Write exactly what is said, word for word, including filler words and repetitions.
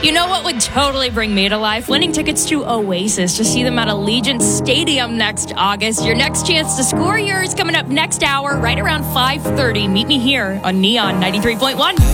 You know what would totally bring me to life? Winning tickets to Oasis to see them at Allegiant Stadium next August. Your next chance to score yours coming up next hour, right around five thirty. Meet me here on Neon ninety-three point one.